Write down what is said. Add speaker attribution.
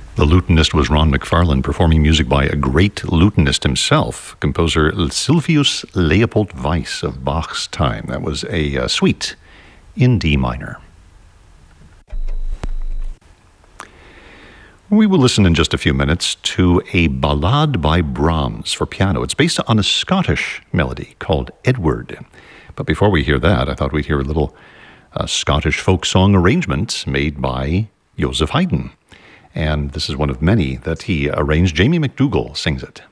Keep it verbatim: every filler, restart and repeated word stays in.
Speaker 1: The lutenist was Ron McFarlane, performing music by a great lutenist himself, composer Sylvius Leopold Weiss of Bach's time. That was a uh, suite in D minor. We will listen in just a few minutes to a ballade by Brahms for piano. It's based on a Scottish melody called Edward. But before we hear that, I thought we'd hear a little uh, Scottish folk song arrangement made by Joseph Haydn. And this is one of many that he arranged. Jamie McDougall sings it.